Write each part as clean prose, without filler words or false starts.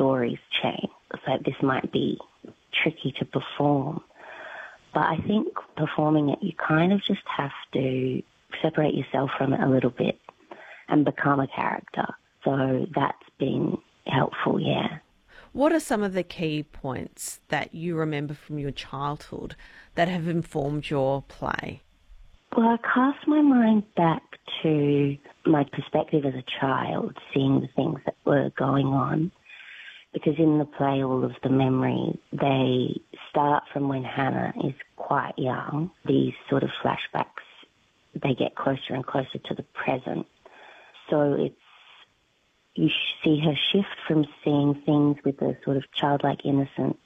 stories chain. So this might be tricky to perform. But I think performing it, you kind of just have to separate yourself from it a little bit and become a character. So that's been helpful, yeah. What are some of the key points that you remember from your childhood that have informed your play? Well, I cast my mind back to my perspective as a child, seeing the things that were going on. Because in the play, all of the memories, they start from when Hannah is quite young. These sort of flashbacks, they get closer and closer to the present. So you see her shift from seeing things with a sort of childlike innocence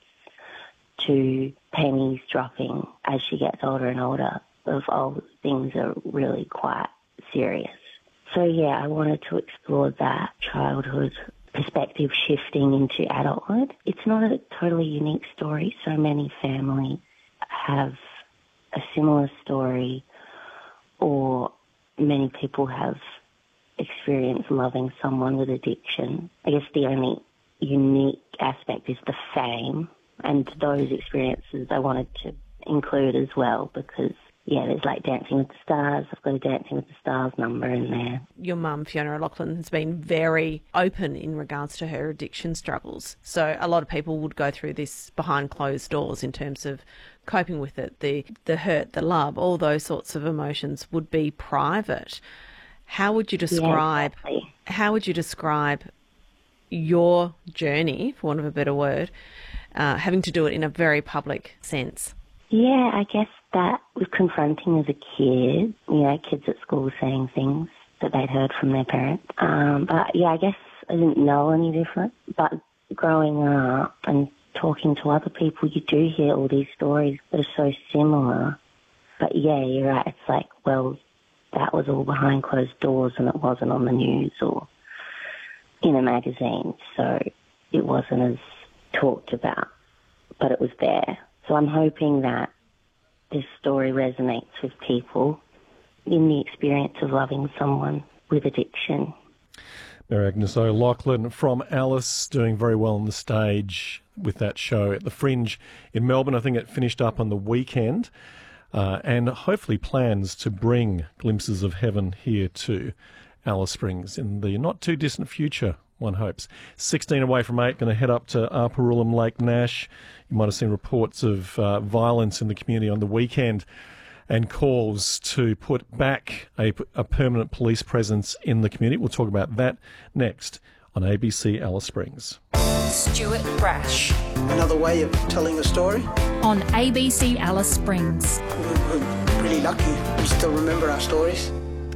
to pennies dropping as she gets older and older of, oh, things are really quite serious. So, yeah, I wanted to explore that childhood perspective shifting into adulthood. It's not a totally unique story. So many families have a similar story, or many people have experienced loving someone with addiction. I guess the only unique aspect is the fame, and those experiences I wanted to include as well because, yeah, there's like Dancing with the Stars. I've got a Dancing with the Stars number in there. Your mum, Fiona O'Loughlin, has been very open in regards to her addiction struggles. So a lot of people would go through this behind closed doors in terms of coping with it. The hurt, the love, all those sorts of emotions would be private. How would you describe? Yeah, exactly. How would you describe your journey, for want of a better word, having to do it in a very public sense? Yeah, I guess that was confronting as a kid, kids at school saying things that they'd heard from their parents. But yeah, I guess I didn't know any different. But growing up and talking to other people, you do hear all these stories that are so similar. But yeah, you're right. It's like, well, that was all behind closed doors and it wasn't on the news or in a magazine. So it wasn't as talked about, but it was there. So I'm hoping that this story resonates with people in the experience of loving someone with addiction. Mary Agnes O'Loughlin from Alice, doing very well on the stage with that show at the Fringe in Melbourne. I think it finished up on the weekend, and hopefully plans to bring Glimpses of Heaven here to Alice Springs in the not too distant future, one hopes. 16 away from 8, going to head up to Arparullum Lake Nash. You might have seen reports of violence in the community on the weekend and calls to put back a permanent police presence in the community. We'll talk about that next on ABC Alice Springs. Stuart Brash. Another way of telling a story. On ABC Alice Springs. We're really lucky. We still remember our stories.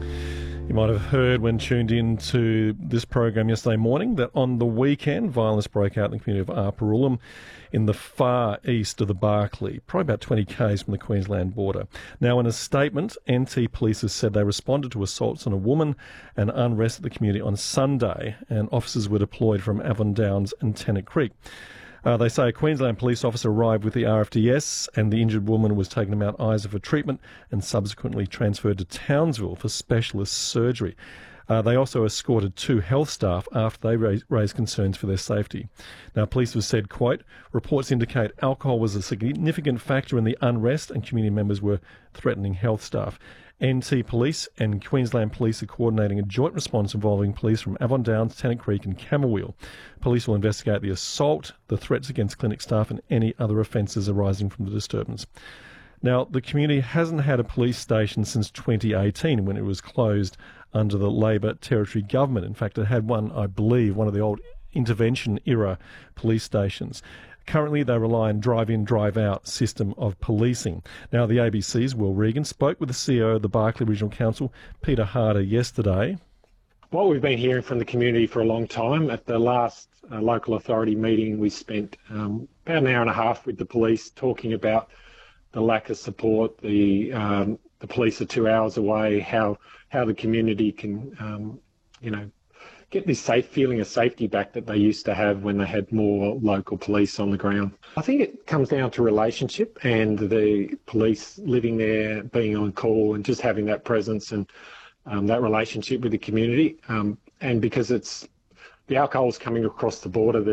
You might have heard when tuned in to this program yesterday morning that on the weekend, violence broke out in the community of Arparullum in the far east of the Barkly, probably about 20 k's from the Queensland border. Now, in a statement, NT Police has said they responded to assaults on a woman and unrest at the community on Sunday, and officers were deployed from Avon Downs and Tennant Creek. They say a Queensland police officer arrived with the RFDS and the injured woman was taken to Mount Isa for treatment and subsequently transferred to Townsville for specialist surgery. They also escorted 2 health staff after they raised concerns for their safety. Now, police have said, quote, reports indicate alcohol was a significant factor in the unrest and community members were threatening health staff. NT Police and Queensland Police are coordinating a joint response involving police from Avon Downs, Tennant Creek and Camberwell. Police will investigate the assault, the threats against clinic staff and any other offences arising from the disturbance. Now, the community hasn't had a police station since 2018 when it was closed under the Labor Territory government. In fact, it had one, I believe, one of the old intervention-era police stations. Currently, they rely on drive-in, drive-out system of policing. Now, the ABC's Will Regan spoke with the CEO of the Barkly Regional Council, Peter Harder, yesterday. What we've been hearing from the community for a long time, at the last local authority meeting, we spent about an hour and a half with the police talking about the lack of support, the police are 2 hours away, how the community can, get this feeling of safety back that they used to have when they had more local police on the ground. I think it comes down to relationship and the police living there, being on call and just having that presence and that relationship with the community. And because the alcohol's coming across the border,